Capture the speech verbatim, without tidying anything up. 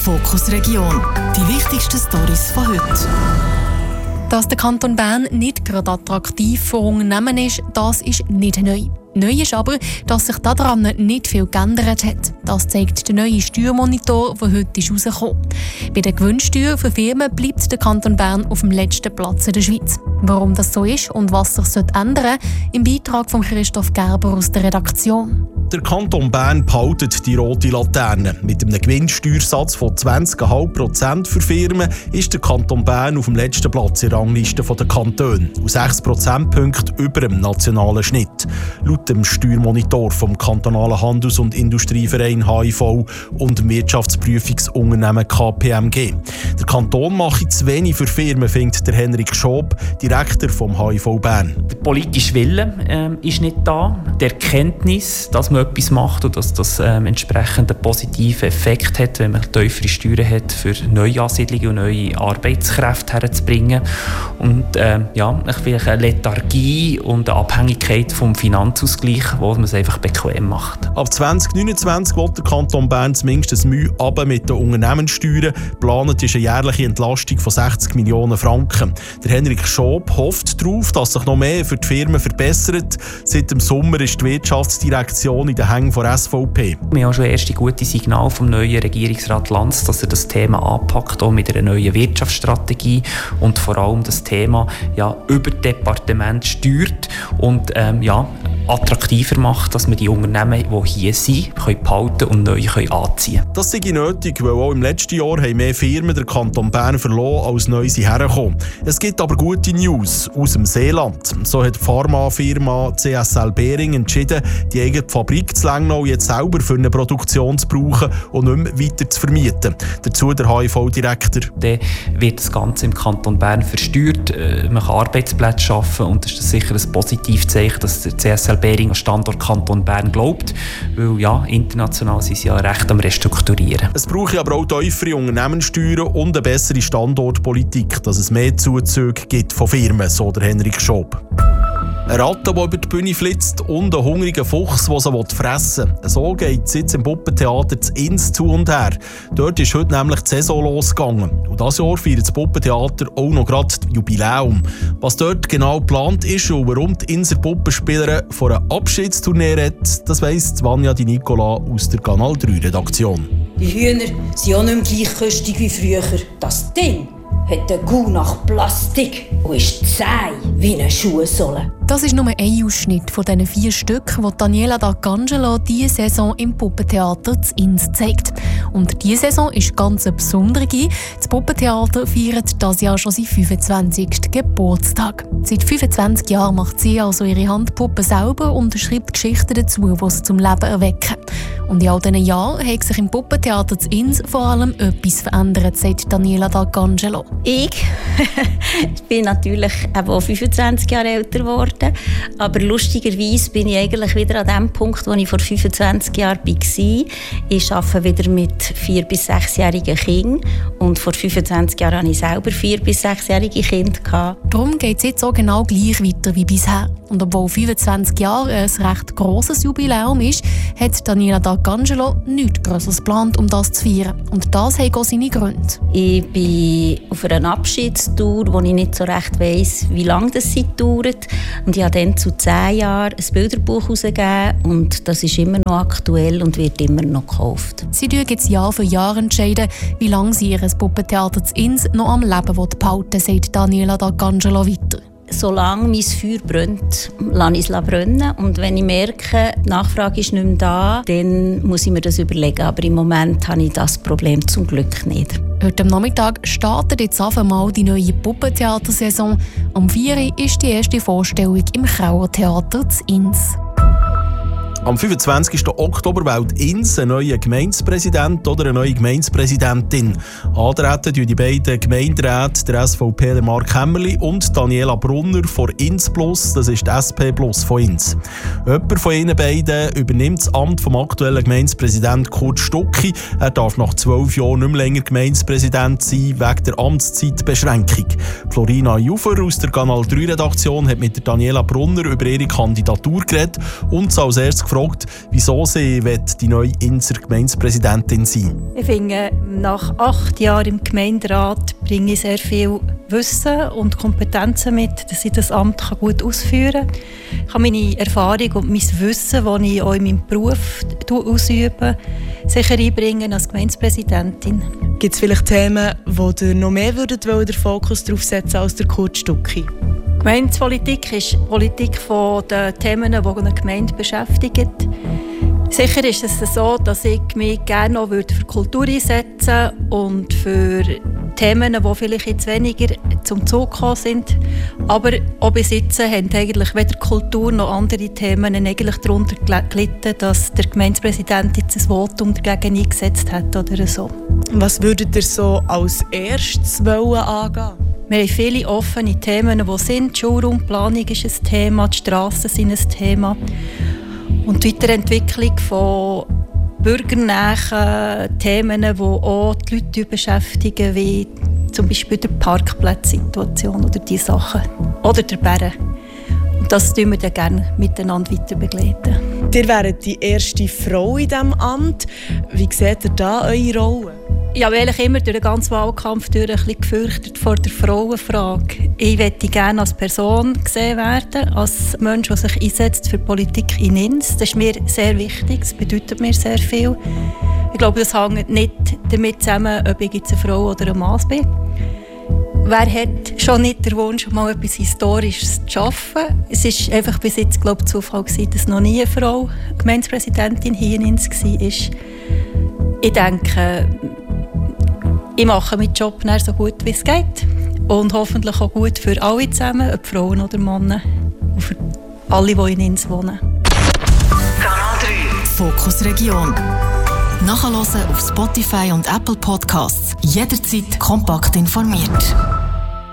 Fokus Region. Die wichtigsten Storys von heute. Dass der Kanton Bern nicht gerade attraktiv für Unternehmen ist, das ist nicht neu. Neu ist aber, dass sich daran nicht viel geändert hat. Das zeigt der neue Steuermonitor, der heute rausgekommen ist. Bei der Gewinnsteuer für Firmen bleibt der Kanton Bern auf dem letzten Platz in der Schweiz. Warum das so ist und was sich ändern sollte, im Beitrag von Christoph Gerber aus der Redaktion. Der Kanton Bern behaltet die rote Laterne. Mit einem Gewinnsteuersatz von zwanzig Komma fünf Prozent für Firmen ist der Kanton Bern auf dem letzten Platz in der Rangliste der Kantone. Und sechs Prozentpunkte über dem nationalen Schnitt. Laut dem Steuermonitor vom kantonalen Handels- und Industrieverein H I V und dem Wirtschaftsprüfungsunternehmen K P M G. Der Kanton mache zu wenig für Firmen, findet der Henrik Schob, Direktor vom H I V Bern. Der politische Wille ähm, ist nicht da. Die Erkenntnis, dass man etwas macht und dass das ähm, entsprechend einen positiven Effekt hat, wenn man tiefere Steuern hat, für Neuansiedlungen und neue Arbeitskräfte herzubringen. Und ähm, ja, vielleicht eine Lethargie und eine Abhängigkeit vom Finanzausgleich, wo man es einfach bequem macht. Ab zwanzig neunundzwanzig will der Kanton Bern zumindest ein Mühe runter mit den Unternehmenssteuern. Geplant ist eine jährliche Entlastung von sechzig Millionen Franken. Der Henrik Schob hofft darauf, dass sich noch mehr für die Firmen verbessert. Seit dem Sommer ist die Wirtschaftsdirektion in den Hängen der S V P. Wir haben schon erste gute Signale vom neuen Regierungsrat Lanz, dass er das Thema anpackt, auch mit einer neuen Wirtschaftsstrategie und vor allem das Thema ja, über Departement steuert und ähm, ja, attraktiver macht, dass wir die Unternehmen, die hier sind, können behalten und neu können anziehen können. Das sei nötig, weil auch im letzten Jahr haben mehr Firmen den Kanton Bern verloren, als neu sie hergekommen. Es gibt aber gute News aus dem Seeland. So hat die Pharmafirma C S L Behring entschieden, die eigene Fabrik zu Lengnau jetzt selber für eine Produktion zu brauchen und nicht mehr weiter zu vermieten. Dazu der H I V-Direktor. Dann wird das Ganze im Kanton Bern versteuert, man kann Arbeitsplätze schaffen und das ist sicher ein positives Zeichen, dass der C S L Behring an Standort Kanton Bern glaubt, weil ja, international sind sie ja recht am Restrukturieren. Es brauche aber auch tiefere Unternehmenssteuern und eine bessere Standortpolitik, dass es mehr Zuzüge gibt von Firmen, so der Henrik Schob. Eine Ratte, die über die Bühne flitzt und ein hungriger Fuchs, der sie fressen will. So geht es jetzt im Puppentheater zu Ins zu und her. Dort ist heute nämlich die Saison losgegangen. Und dieses Jahr feiert das Puppentheater auch noch gerade das Jubiläum. Was dort genau geplant ist und warum die Inser Puppenspielerin von einer Abschiedstournee redet, das weiss Vanja Di Nicola aus der Kanal drei Redaktion. Die Hühner sind auch nicht mehr gleich köstig wie früher. Das Ding hat einen Gau nach Plastik und ist zäh wie eine Schuhsohle. Das ist nur ein Ausschnitt von diesen vier Stücken, die Daniela D'Arcangelo diese Saison im Puppentheater zu Ins zeigt. Und diese Saison ist ganz eine besondere. Das Puppentheater feiert dieses Jahr schon seinen fünfundzwanzigsten Geburtstag. Seit fünfundzwanzig Jahren macht sie also ihre Handpuppen selber und schreibt Geschichten dazu, die sie zum Leben erwecken. Und in all diesen Jahren hat sich im Puppentheater zu Ins vor allem etwas verändert, sagt Daniela D'Arcangelo. Ich bin natürlich auch fünfundzwanzig Jahre älter geworden, aber lustigerweise bin ich eigentlich wieder an dem Punkt, wo ich vor fünfundzwanzig Jahren war. Ich arbeite wieder mit vier- bis sechsjährigen Kindern und vor fünfundzwanzig Jahren hatte ich selber vier- bis sechsjährige Kinder. Darum geht es jetzt auch genau gleich weiter wie bisher. Und obwohl fünfundzwanzig Jahre ein recht grosses Jubiläum ist, hat Daniela D'Arcangelo nichts Grosses geplant, um das zu feiern. Und das hat auch seine Gründe. Ich bin auf einer Abschiedstour, wo ich nicht so recht weiss, wie lange das dauert. Und ich habe dann zu zehn Jahren ein Bilderbuch herausgegeben und das ist immer noch aktuell und wird immer noch gekauft. Sie entscheiden jetzt Jahr für Jahr entscheiden, wie lange sie ihr Puppentheater zu Ins noch am Leben behalten will, sagt Daniela D'Arcangelo weiter. Solange mein Feuer brennt, lasse ich es brennen. Und wenn ich merke, die Nachfrage ist nicht mehr da, dann muss ich mir das überlegen. Aber im Moment habe ich das Problem zum Glück nicht. Heute am Nachmittag startet jetzt auf einmal die neue Puppentheatersaison. Am vier Uhr ist die erste Vorstellung im Krauer Theater zu Ins. Am fünfundzwanzigsten Oktober wählt Ins einen neuen Gemeindepräsident oder eine neue Gemeindepräsidentin. Antreten tun die beiden Gemeinderäte, der S V P der Mark Hämmerli und Daniela Brunner von Ins Plus, das ist die S P Plus von Ins. Jemand von ihnen beiden übernimmt das Amt vom aktuellen Gemeindepräsidenten Kurt Stucki. Er darf nach zwölf Jahren nicht mehr länger Gemeindepräsident sein, wegen der Amtszeitbeschränkung. Florina Jufer aus der Kanal drei Redaktion hat mit der Daniela Brunner über ihre Kandidatur geredet und sie als erstes gefragt, gefragt, wieso sie die neue Inser Gemeindepräsidentin sein will. Ich finde, nach acht Jahren im Gemeinderat bringe ich sehr viel Wissen und Kompetenzen mit, dass ich das Amt gut ausführen kann. Ich kann meine Erfahrung und mein Wissen, das ich auch in meinem Beruf ausübe, sicher einbringen als Gemeindepräsidentin. Gibt es vielleicht Themen, wo ihr noch mehr würdet, den Fokus darauf setzen als der Kurt Stucki? Gemeindepolitik ist Politik von den Themen, die eine Gemeinde beschäftigen. Sicher ist es so, dass ich mich gerne auch für Kultur einsetzen würde und für Themen, die vielleicht jetzt weniger zum Zug gekommen sind. Aber auch bis jetzt haben eigentlich weder Kultur noch andere Themen eigentlich darunter gelitten, dass der Gemeindepräsident jetzt ein Votum dagegen eingesetzt hat oder so. Was würdet ihr so als erstes wollen angehen? Wir haben viele offene Themen, die sind. Die Schulraumplanung ist ein Thema, die Strassen sind ein Thema. Und die Weiterentwicklung von bürgernahen Themen, die auch die Leute beschäftigen, wie zum Beispiel die Parkplatzsituation oder diese Sachen. Oder der Bären. Und das tun wir dann gerne miteinander weiter begleiten. Ihr wäret die erste Frau in diesem Amt. Wie seht ihr da eure Rolle? Ja, weil ich immer durch den ganzen Wahlkampf durch ein bisschen gefürchtet vor der Frauenfrage. Ich möchte gerne als Person gesehen werden, als Mensch, der sich einsetzt für Politik in Ins. Das ist mir sehr wichtig, das bedeutet mir sehr viel. Ich glaube, das hängt nicht damit zusammen, ob ich jetzt eine Frau oder ein Mann bin. Wer hat schon nicht den Wunsch, mal etwas Historisches zu schaffen? Es war einfach bis jetzt, glaube ich, Zufall gewesen, dass noch nie eine Frau Gemeindepräsidentin hier in Ins war. Ich denke, ich mache meinen Job so gut wie es geht und hoffentlich auch gut für alle zusammen, ob Frauen oder Männer und für alle, die in Ins wohnen. Kanal drei Fokus Region. Nachhören auf Spotify und Apple Podcasts. Jederzeit kompakt informiert.